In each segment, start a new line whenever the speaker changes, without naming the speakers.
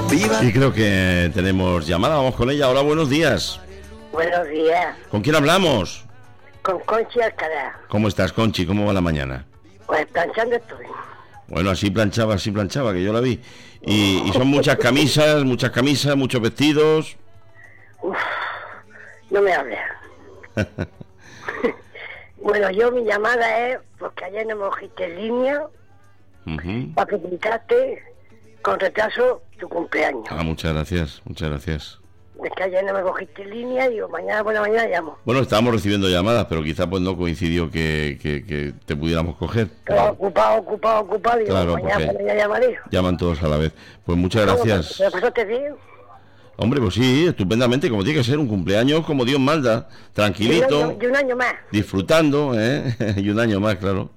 ¡Viva!
Y creo que tenemos llamada, vamos con ella. Hola, buenos días.
Buenos días.
¿Con quién hablamos?
Con Conchi Alcaraz.
¿Cómo estás, Conchi? ¿Cómo va la mañana?
Pues planchando estoy.
Bueno, así planchaba, que yo la vi. Y son muchas camisas, muchos vestidos.
Uf, no me hables. Bueno, mi llamada es porque ayer no me cogiste en línea para felicitarte con retraso tu cumpleaños.
Ah, muchas gracias.
Es que ayer no me cogiste en línea y digo, mañana por la mañana llamo.
Bueno, estábamos recibiendo llamadas, pero quizá pues no coincidió que te pudiéramos coger.
Estaba ocupado, digo,
claro,
mañana por la mañana llamaré.
Llaman todos a la vez. Pues muchas gracias.
¿Te lo pasaste bien?
Hombre, pues sí, estupendamente, como tiene que ser, un cumpleaños como Dios manda, tranquilito.
Y un año más.
Disfrutando, y un año más, claro.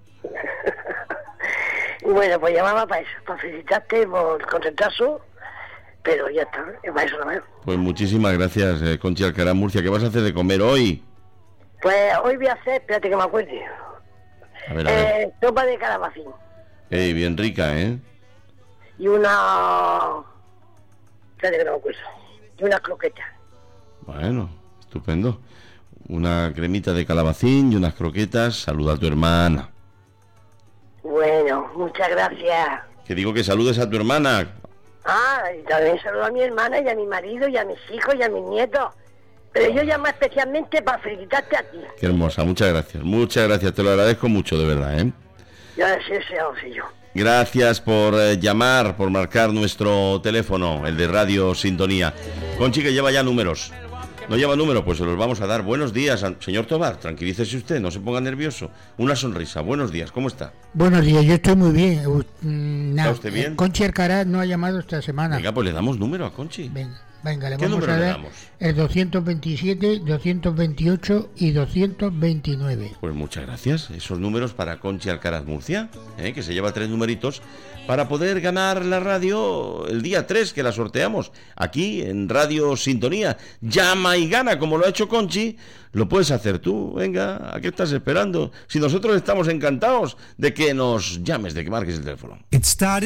Bueno, pues llamaba para eso, para felicitarte con retraso, pero ya está, para eso nomás.
Pues muchísimas gracias, Conchi Alcaraz Murcia. ¿Qué vas a hacer de comer hoy?
Pues hoy voy a hacer, espérate que me acuerde.
A ver.
Sopa de calabacín.
Bien rica, ¿eh?
Y una... Espérate que no me acuerdo. Y una croqueta.
Bueno, estupendo. Una cremita de calabacín y unas croquetas. Saluda a tu hermana.
Bueno, muchas gracias.
Que digo que saludes a tu hermana.
Ah, y también saludo a mi hermana y a mi marido y a mis hijos y a mis nietos. Pero yo llamo especialmente para felicitarte a ti.
Qué hermosa, muchas gracias, te lo agradezco mucho, de verdad, ¿eh?
Yo sé yo.
Gracias por llamar, por marcar nuestro teléfono, el de Radio Sintonía. Conchi, que lleva ya números. ¿No lleva número? Pues se los vamos a dar. Buenos días, señor Tobar, tranquilícese usted, no se ponga nervioso. Una sonrisa, buenos días, ¿cómo está?
Buenos días, yo estoy muy bien.
¿Está usted bien?
Conchi Alcaraz no ha llamado esta semana.
Venga, pues le damos número a Conchi.
Venga, le
¿Qué
vamos
número
a
le
dar
damos?
el 227, 228 y 229.
Pues muchas gracias. Esos números para Conchi Alcaraz Murcia, que se lleva 3 numeritos para poder ganar la radio el día 3, que la sorteamos aquí en Radio Sintonía. Llama y gana, como lo ha hecho Conchi. Lo puedes hacer tú. Venga, ¿a qué estás esperando? Si nosotros estamos encantados de que nos llames, de que marques el teléfono.